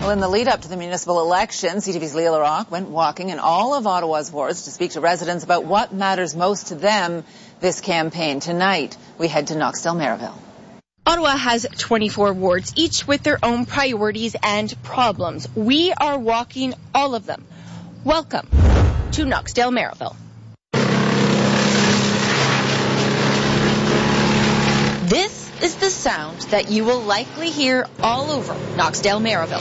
Well, in the lead up to the municipal election, CTV's Leah Larocque went walking in all of Ottawa's wards to speak to residents about what matters most to them this campaign. Tonight, we head to Knoxdale-Merivale. Ottawa has 24 wards, each with their own priorities and problems. We are walking all of them. Welcome to Knoxdale-Merivale. This is the sound that you will likely hear all over Knoxdale-Merivale.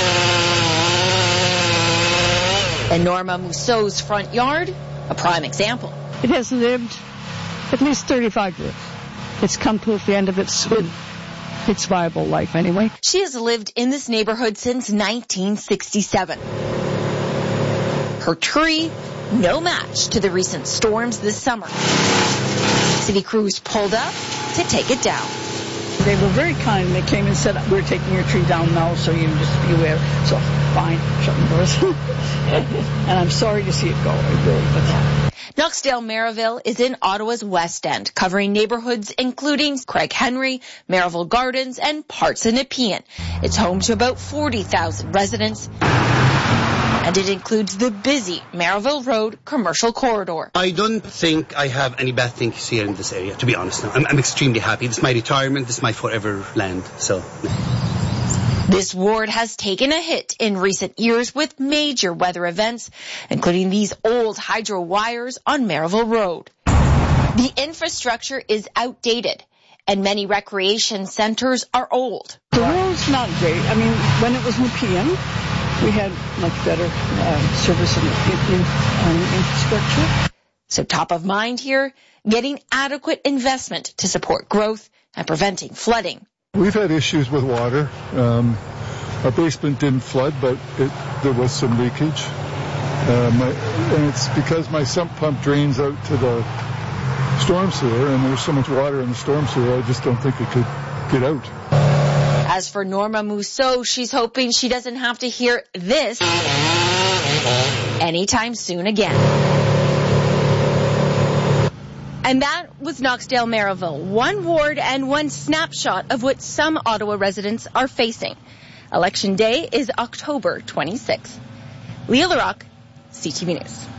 In Norma Mousseau's front yard, a prime example. It has lived at least 35 years. It's come to the end of its viable life anyway. She has lived in this neighborhood since 1967. Her tree, no match to the recent storms this summer. City crews pulled up to take it down. They were very kind. They came and said, we're taking your tree down now, so you just be aware. So, fine, shut the doors. And I'm sorry to see it go. I really, but Knoxdale-Merivale is in Ottawa's West End, covering neighborhoods including Craig Henry, Merivale Gardens, and parts of Nepean. It's home to about 40,000 residents, and it includes the busy Merivale Road commercial corridor. I don't think I have any bad things here in this area, to be honest. I'm extremely happy. This is my retirement. This is my forever land. So. This ward has taken a hit in recent years with major weather events, including these old hydro wires on Merivale Road. The infrastructure is outdated, and many recreation centers are old. The road's not great. I mean, when it was Nepean, we had much better service and infrastructure. So top of mind here, getting adequate investment to support growth and preventing flooding. We've had issues with water. Our basement didn't flood, but there was some leakage. And it's because my sump pump drains out to the storm sewer, and there's so much water in the storm sewer, I just don't think it could get out. As for Norma Mousseau, she's hoping she doesn't have to hear this anytime soon again. And that was Knoxdale-Merivale, one ward and one snapshot of what some Ottawa residents are facing. Election day is October 26th. Leah Larocque, CTV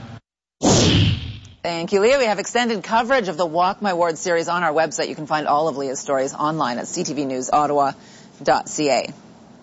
News. Thank you, Leah. We have extended coverage of the Walk My Ward series on our website. You can find all of Leah's stories online at ctvnewsottawa.ca.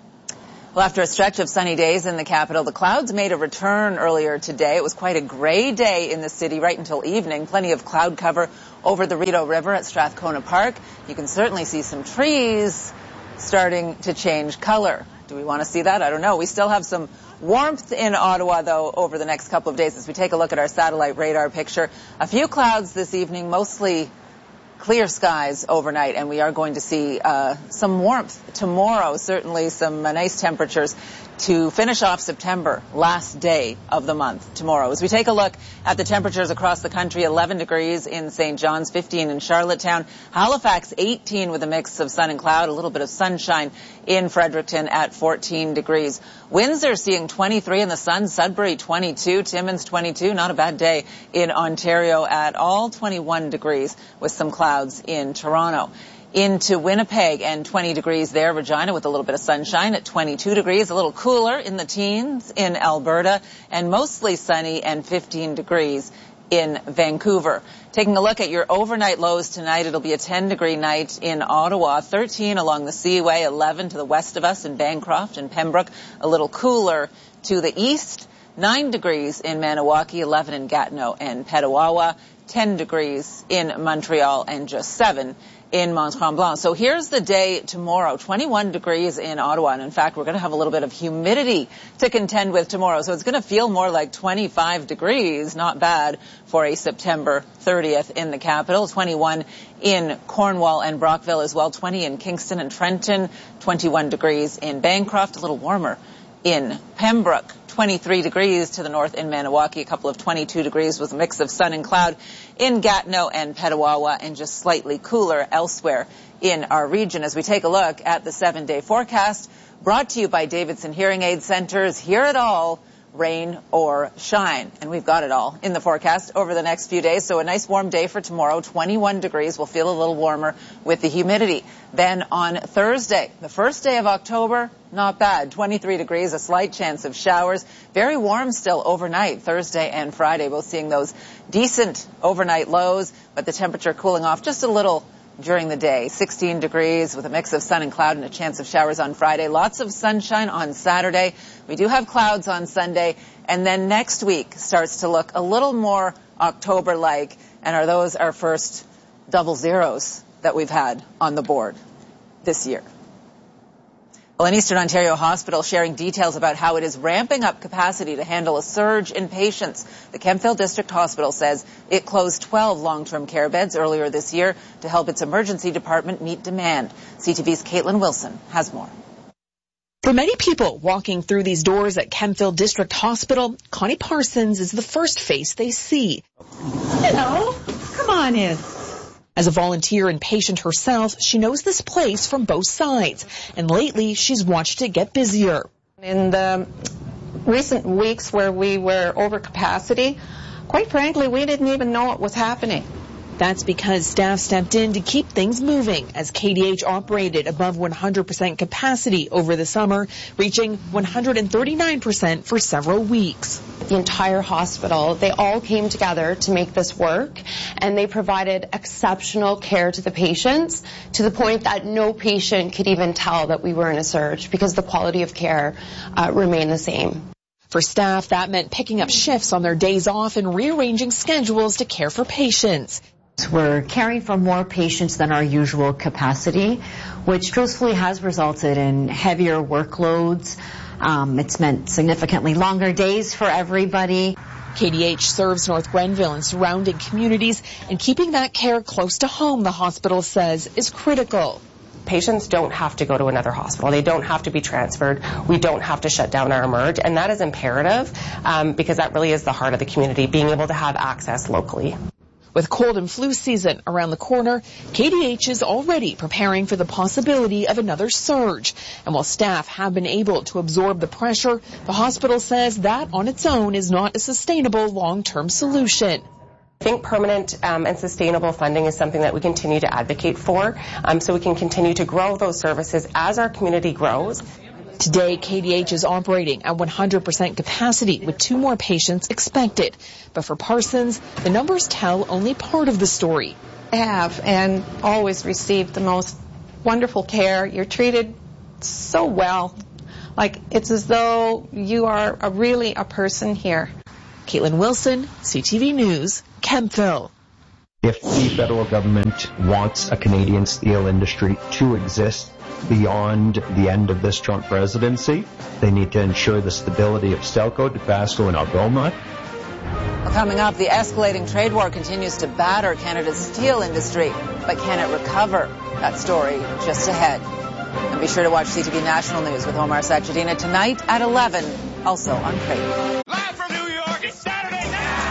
Well, after a stretch of sunny days in the capital, the clouds made a return earlier today. It was quite a gray day in the city right until evening. Plenty of cloud cover over the Rideau River at Strathcona Park. You can certainly see some trees starting to change color. Do we want to see that? I don't know. We still have some warmth in Ottawa, though, over the next couple of days as we take a look at our satellite radar picture. A few clouds this evening, mostly clear skies overnight, and we are going to see some warmth tomorrow, certainly some nice temperatures to finish off September, last day of the month tomorrow. As we take a look at the temperatures across the country, 11 degrees in St. John's, 15 in Charlottetown, Halifax 18 with a mix of sun and cloud, a little bit of sunshine in Fredericton at 14 degrees. Windsor seeing 23 in the sun, Sudbury 22, Timmins 22, not a bad day in Ontario at all, 21 degrees with some clouds in Toronto. Into Winnipeg and 20 degrees there, Regina with a little bit of sunshine at 22 degrees, a little cooler in the teens in Alberta, and mostly sunny and 15 degrees in Vancouver. Taking a look at your overnight lows tonight, it'll be a 10-degree night in Ottawa, 13 along the Seaway, 11 to the west of us in Bancroft and Pembroke, a little cooler to the east, 9 degrees in Maniwaki, 11 in Gatineau and Petawawa, 10 degrees in Montreal, and just 7 in Mont-Tremblant. So here's the day tomorrow, 21 degrees in Ottawa. And in fact, we're going to have a little bit of humidity to contend with tomorrow. So it's going to feel more like 25 degrees. Not bad for a September 30th in the capital. 21 in Cornwall and Brockville as well. 20 in Kingston and Trenton. 21 degrees in Bancroft. A little warmer in Pembroke. 23 degrees to the north in Maniwaki, a couple of 22 degrees with a mix of sun and cloud in Gatineau and Petawawa, and just slightly cooler elsewhere in our region. As we take a look at the 7-day forecast, brought to you by Davidson Hearing Aid Centers, hear it all rain or shine. And we've got it all in the forecast over the next few days. So a nice warm day for tomorrow, 21 degrees. We'll feel a little warmer with the humidity. Then on Thursday, the first day of October, not bad, 23 degrees, a slight chance of showers. Very warm still overnight, Thursday and Friday, both seeing those decent overnight lows, but the temperature cooling off just a little during the day. 16 degrees with a mix of sun and cloud and a chance of showers on Friday. Lots of sunshine on Saturday. We do have clouds on Sunday. And then next week starts to look a little more October-like. And are those our first double zeros that we've had on the board this year? Well, an Eastern Ontario hospital sharing details about how it is ramping up capacity to handle a surge in patients. The Kemptville District Hospital says it closed 12 long-term care beds earlier this year to help its emergency department meet demand. CTV's Caitlin Wilson has more. For many people walking through these doors at Kemptville District Hospital, Connie Parsons is the first face they see. Hello, come on in. As a volunteer and patient herself, she knows this place from both sides, and lately she's watched it get busier. In the recent weeks where we were over capacity, quite frankly, we didn't even know what was happening. That's because staff stepped in to keep things moving as KDH operated above 100% capacity over the summer, reaching 139% for several weeks. The entire hospital, they all came together to make this work, and they provided exceptional care to the patients to the point that no patient could even tell that we were in a surge because the quality of care remained the same. For staff, that meant picking up shifts on their days off and rearranging schedules to care for patients. We're caring for more patients than our usual capacity, which truthfully has resulted in heavier workloads. It's meant significantly longer days for everybody. KDH serves North Grenville and surrounding communities, and keeping that care close to home, the hospital says, is critical. Patients don't have to go to another hospital. They don't have to be transferred. We don't have to shut down our emerge, and that is imperative because that really is the heart of the community, being able to have access locally. With cold and flu season around the corner, KDH is already preparing for the possibility of another surge. And while staff have been able to absorb the pressure, the hospital says that on its own is not a sustainable long-term solution. I think permanent and sustainable funding is something that we continue to advocate for so we can continue to grow those services as our community grows. Today, KDH is operating at 100% capacity with 2 more patients expected. But for Parsons, the numbers tell only part of the story. I have and always received the most wonderful care. You're treated so well. Like it's as though you are really a person here. Caitlin Wilson, CTV News, Kemptville. If the federal government wants a Canadian steel industry to exist beyond the end of this Trump presidency, they need to ensure the stability of Stelco, Dofasco, and Algoma. Well, coming up, the escalating trade war continues to batter Canada's steel industry, but can it recover? That story just ahead. And be sure to watch CTV National News with Omar Sachedina tonight at 11, also on Crave. Live from New York, it's Saturday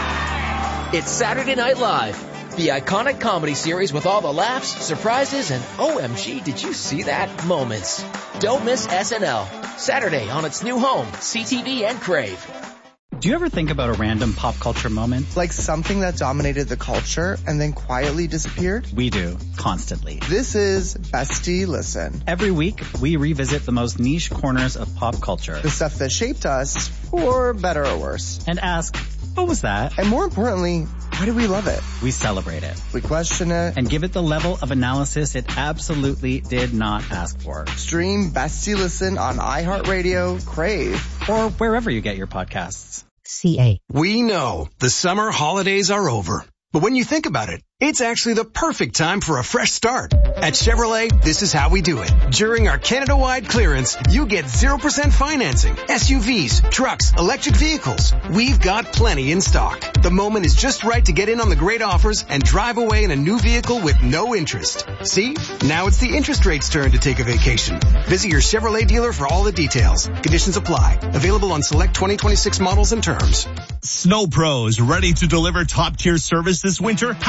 night! It's Saturday Night Live. The iconic comedy series with all the laughs, surprises, and OMG, did you see that moments. Don't miss SNL. Saturday on its new home, CTV and Crave. Do you ever think about a random pop culture moment? Like something that dominated the culture and then quietly disappeared? We do, constantly. This is Bestie Listen. Every week, we revisit the most niche corners of pop culture. The stuff that shaped us, for better or worse. And ask, what was that? And more importantly, why do we love it? We celebrate it. We question it. And give it the level of analysis it absolutely did not ask for. Stream Bestie Listen on iHeartRadio, Crave, or wherever you get your podcasts. CA. We know the summer holidays are over. But when you think about it, it's actually the perfect time for a fresh start. At Chevrolet, this is how we do it. During our Canada-wide clearance, you get 0% financing, SUVs, trucks, electric vehicles. We've got plenty in stock. The moment is just right to get in on the great offers and drive away in a new vehicle with no interest. See? Now it's the interest rate's turn to take a vacation. Visit your Chevrolet dealer for all the details. Conditions apply. Available on select 2026 models and terms. Snow Pros, ready to deliver top-tier service this winter, powered by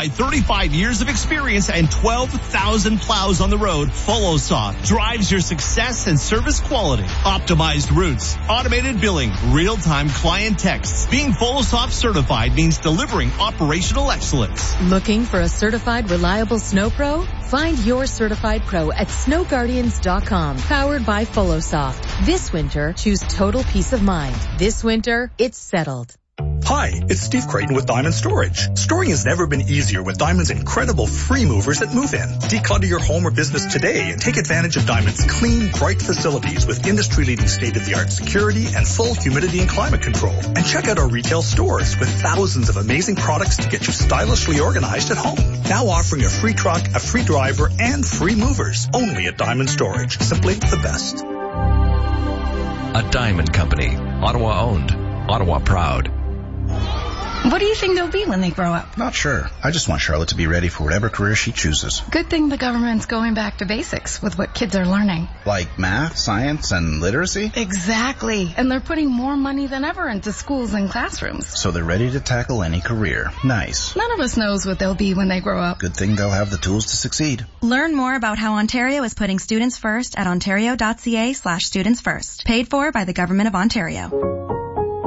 certified, 35 years of experience, and 12,000 plows on the road, FoloSoft drives your success and service quality. Optimized routes, automated billing, real-time client texts. Being FoloSoft certified means delivering operational excellence. Looking for a certified, reliable snow pro? Find your certified pro at snowguardians.com. Powered by FoloSoft. This winter, choose total peace of mind. This winter, it's settled. Hi, it's Steve Creighton with Diamond Storage. Storing has never been easier with Diamond's incredible free movers at Move In. Declutter your home or business today and take advantage of Diamond's clean, bright facilities with industry-leading state-of-the-art security and full humidity and climate control. And check out our retail stores with thousands of amazing products to get you stylishly organized at home. Now offering a free truck, a free driver, and free movers. Only at Diamond Storage. Simply the best. A Diamond Company. Ottawa owned. Ottawa proud. What do you think they'll be when they grow up? Not sure. I just want Charlotte to be ready for whatever career she chooses. Good thing the government's going back to basics with what kids are learning. Like math, science, and literacy? Exactly. And they're putting more money than ever into schools and classrooms. So they're ready to tackle any career. Nice. None of us knows what they'll be when they grow up. Good thing they'll have the tools to succeed. Learn more about how Ontario is putting students first at ontario.ca/studentsfirst. Paid for by the Government of Ontario.